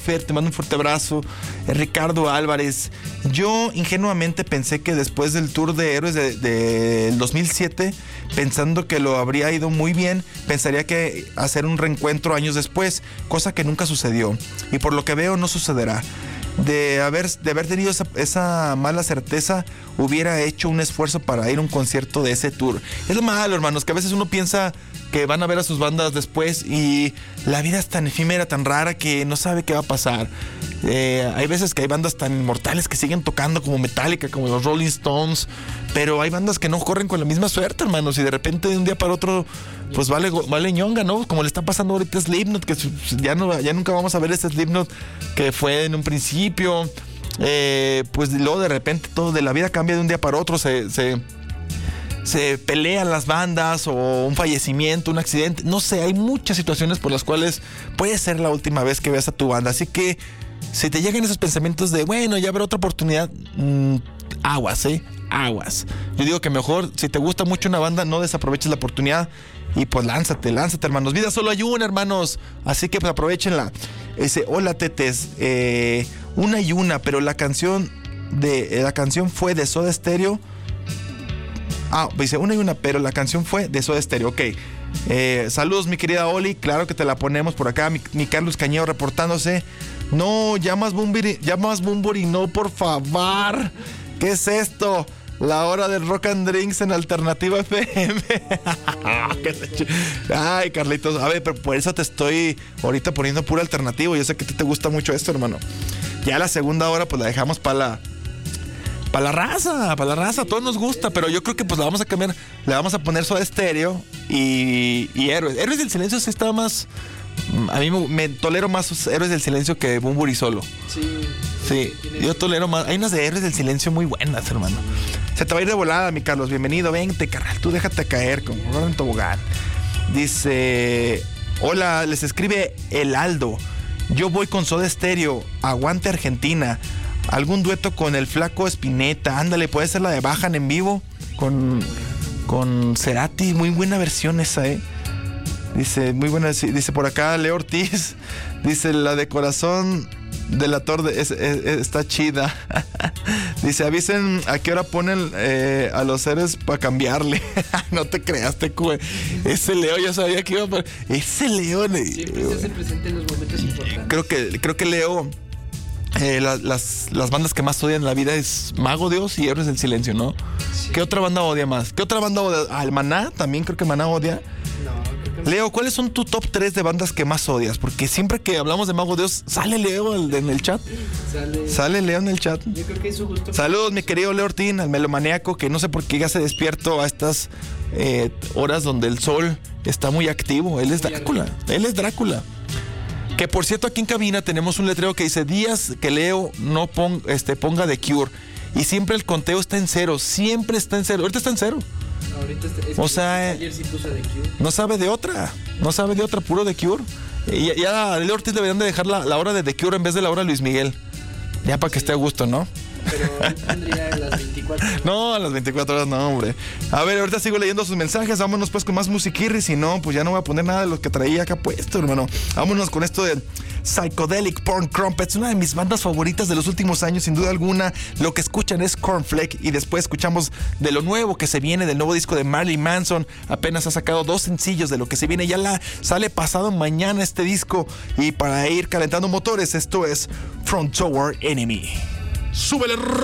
Fer, te mando un fuerte abrazo. Ricardo Álvarez. Yo ingenuamente pensé que después del Tour de Héroes del 2007, pensando que lo habría ido muy bien, pensaría que hacer un reencuentro años después, cosa que nunca sucedió. Y por lo que veo no sucederá. De haber tenido esa mala certeza, hubiera hecho un esfuerzo para ir a un concierto de ese tour. Es lo malo, hermanos, que a veces uno piensa que van a ver a sus bandas después y la vida es tan efímera, tan rara, que no sabe qué va a pasar. Hay veces que hay bandas tan inmortales que siguen tocando, como Metallica, como los Rolling Stones, pero hay bandas que no corren con la misma suerte, hermanos, y de repente de un día para otro pues vale ñonga, ¿no? Como le está pasando ahorita a Slipknot, que ya nunca vamos a ver ese Slipknot que fue en un principio. Pues luego de repente todo de la vida cambia de un día para otro, se pelean las bandas, o un fallecimiento, un accidente, no sé, hay muchas situaciones por las cuales puede ser la última vez que veas a tu banda. Así que si te llegan esos pensamientos de bueno, ya habrá otra oportunidad, aguas, aguas. Yo digo que mejor, si te gusta mucho una banda, no desaproveches la oportunidad y pues lánzate, hermanos. Vida solo hay una, hermanos, así que pues aprovechenla. Hola, tetes, una y una, pero la canción fue de Soda Stereo. Dice una y una, pero la canción fue de Soda Stereo. Ok. Saludos, mi querida Oli. Claro que te la ponemos por acá. Mi Carlos Cañeo reportándose. No, ya más Bumburi, no, por favor. ¿Qué es esto? La hora del Rock and Drinks en Alternativa FM. Ay, Carlitos. A ver, pero por eso te estoy ahorita poniendo pura alternativo. Yo sé que a ti te gusta mucho esto, hermano. Ya la segunda hora, pues la dejamos para la raza, a todos nos gusta, pero yo creo que pues la vamos a cambiar, le vamos a poner Soda Stereo y Héroes. Héroes del Silencio sí estaba más, a mí me tolero más Héroes del Silencio que Bumburi solo. Sí, yo tolero más. Hay unas de Héroes del Silencio muy buenas, hermano. Se te va a ir de volada, mi Carlos, bienvenido, vente, carnal, tú déjate caer como en tobogán. Dice, hola, les escribe El Aldo. Yo voy con Soda Stereo, aguante Argentina. Algún dueto con el Flaco Spinetta, ándale, puede ser la de Bajan en vivo con Cerati, muy buena versión esa, dice, muy buena, dice por acá Leo Ortiz, dice la de Corazón de la Torre está chida. Dice, avisen a qué hora ponen a los seres para cambiarle. No te creas, ese Leo ya sabía que iba a poner. Ese Leo siempre se hace presente en los momentos importantes. Creo que Leo, las bandas que más odian en la vida es Mago Dios y Héroes del Silencio, ¿no? Sí. ¿Qué otra banda odia más? ¿Qué otra banda odia? ¿El Maná? También creo que Maná odia. No, creo que Leo, ¿cuáles son tu top 3 de bandas que más odias? Porque siempre que hablamos de Mago Dios, ¿sale Leo en el chat? Sale Leo en el chat. Yo creo que es su gusto. Saludos, mi querido Leo Ortín, al melomaniaco, que no sé por qué ya se despierto a estas horas donde el sol está muy activo. Él es Drácula. Que por cierto, aquí en cabina tenemos un letrero que dice días que Leo no ponga The Cure. Y siempre el conteo está en cero. Siempre está en cero. Ahorita está en cero. Ahorita o sea, ayer sí puso The Cure. No sabe de otra, puro The Cure. Ya a Leo Ortiz deberían de dejar la hora de The Cure en vez de la hora de Luis Miguel. Ya para que esté a gusto, ¿no? Pero él tendría las 24 horas. No, a las 24 horas no, hombre. A ver, ahorita sigo leyendo sus mensajes. Vámonos pues con más musiquirri. Si no, pues ya no voy a poner nada de lo que traía acá puesto, hermano. Vámonos con esto de Psychedelic Porn Crumpets, una de mis bandas favoritas de los últimos años, sin duda alguna. Lo que escuchan es Cornflake. Y después escuchamos de lo nuevo que se viene, del nuevo disco de Marilyn Manson. Apenas ha sacado 2 sencillos de lo que se viene. Ya sale pasado mañana este disco. Y para ir calentando motores, esto es Front Tower Enemy. ¡Súbele!